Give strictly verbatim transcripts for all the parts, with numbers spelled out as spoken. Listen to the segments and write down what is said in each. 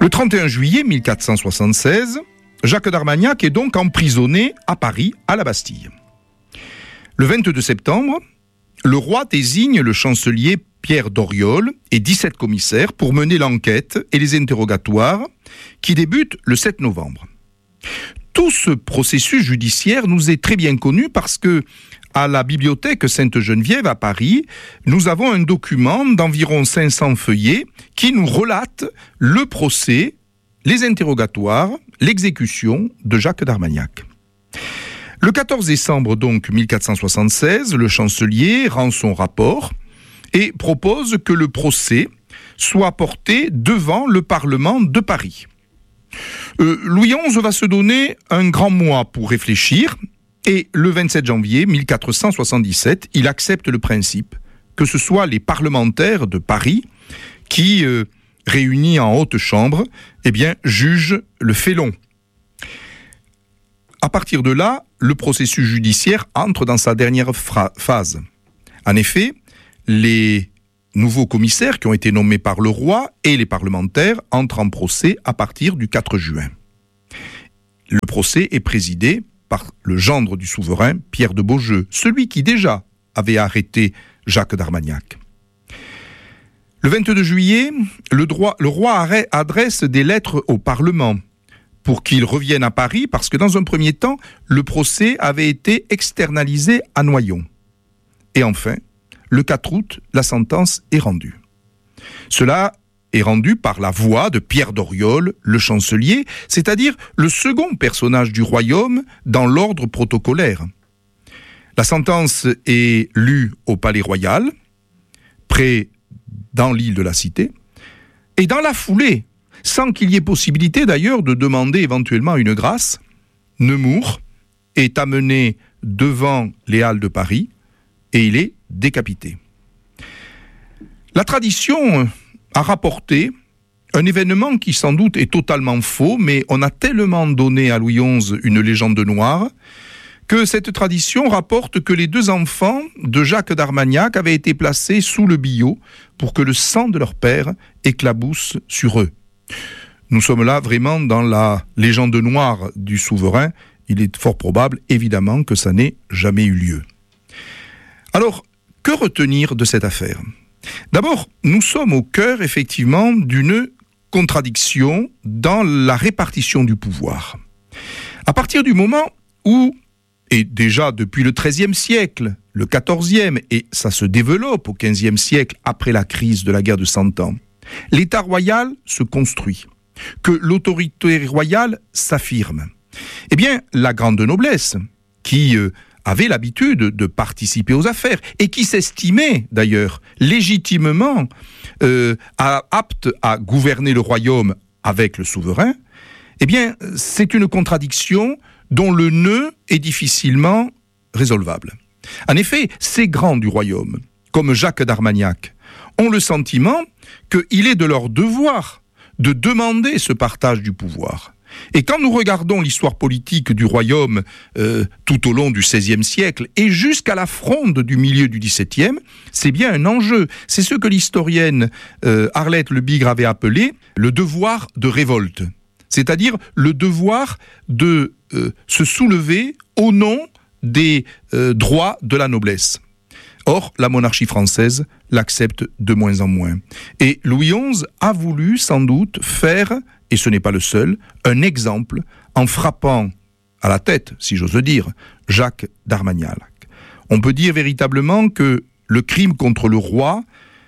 Le trente et un juillet mille quatre cent soixante-seize, Jacques d'Armagnac est donc emprisonné à Paris, à la Bastille. Le vingt-deux septembre, le roi désigne le chancelier Pierre Doriol et dix-sept commissaires pour mener l'enquête et les interrogatoires qui débutent le sept novembre. Tout ce processus judiciaire nous est très bien connu parce que, à la bibliothèque Sainte-Geneviève à Paris, nous avons un document d'environ cinq cents feuillets qui nous relate le procès, les interrogatoires, l'exécution de Jacques d'Armagnac. Le quatorze décembre donc mille quatre cent soixante-seize, le chancelier rend son rapport et propose que le procès soit porté devant le Parlement de Paris. Euh, Louis onze va se donner un grand mois pour réfléchir et le vingt-sept janvier mille quatre cent soixante-dix-sept, il accepte le principe que ce soit les parlementaires de Paris qui, euh, réunis en haute chambre, eh bien, jugent le félon. À partir de là, le processus judiciaire entre dans sa dernière fra- phase. En effet, les nouveaux commissaires qui ont été nommés par le roi et les parlementaires entrent en procès à partir du quatre juin. Le procès est présidé par le gendre du souverain, Pierre de Beaujeu, celui qui déjà avait arrêté Jacques d'Armagnac. Le vingt-deux juillet, le, droit, le roi adresse des lettres au Parlement pour qu'il revienne à Paris, parce que dans un premier temps, le procès avait été externalisé à Noyon. Et enfin, le quatre août, la sentence est rendue. Cela est rendu par la voix de Pierre Doriol, le chancelier, c'est-à-dire le second personnage du royaume dans l'ordre protocolaire. La sentence est lue au Palais Royal, près dans l'île de la Cité, et dans la foulée, sans qu'il y ait possibilité d'ailleurs de demander éventuellement une grâce, Nemours est amené devant les Halles de Paris et il est décapité. La tradition a rapporté un événement qui sans doute est totalement faux, mais on a tellement donné à Louis onze une légende noire que cette tradition rapporte que les deux enfants de Jacques d'Armagnac avaient été placés sous le billot pour que le sang de leur père éclabousse sur eux. Nous sommes là vraiment dans la légende noire du souverain. Il est fort probable, évidemment, que ça n'ait jamais eu lieu. Alors, que retenir de cette affaire ? D'abord, nous sommes au cœur, effectivement, d'une contradiction dans la répartition du pouvoir. À partir du moment où, et déjà depuis le treizième siècle, le quatorzième, et ça se développe au quinzième siècle après la crise de la guerre de Cent Ans, l'État royal se construit, que l'autorité royale s'affirme. Eh bien, la grande noblesse, qui euh, avait l'habitude de participer aux affaires et qui s'estimait d'ailleurs légitimement euh, à, apte à gouverner le royaume avec le souverain, eh bien, c'est une contradiction dont le nœud est difficilement résolvable. En effet, ces grands du royaume, comme Jacques d'Armagnac, ont le sentiment qu'il est de leur devoir de demander ce partage du pouvoir. Et quand nous regardons l'histoire politique du royaume euh, tout au long du seizième siècle et jusqu'à la fronde du milieu du dix-septième, c'est bien un enjeu. C'est ce que l'historienne euh, Arlette Le Bigre avait appelé le devoir de révolte. C'est-à-dire le devoir de euh, se soulever au nom des euh, droits de la noblesse. Or, la monarchie française l'accepte de moins en moins. Et Louis onze a voulu sans doute faire, et ce n'est pas le seul, un exemple en frappant à la tête, si j'ose dire, Jacques d'Armagnac. On peut dire véritablement que le crime contre le roi,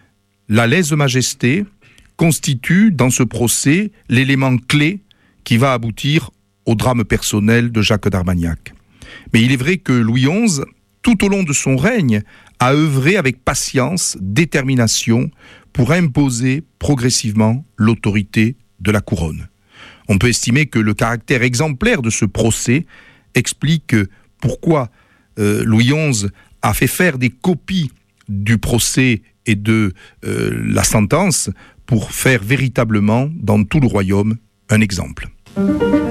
la lèse-majesté, constitue dans ce procès l'élément clé qui va aboutir au drame personnel de Jacques d'Armagnac. Mais il est vrai que Louis onze, tout au long de son règne, a œuvré avec patience, détermination, pour imposer progressivement l'autorité de la couronne. On peut estimer que le caractère exemplaire de ce procès explique pourquoi euh, Louis onze a fait faire des copies du procès et de euh, la sentence pour faire véritablement, dans tout le royaume, un exemple.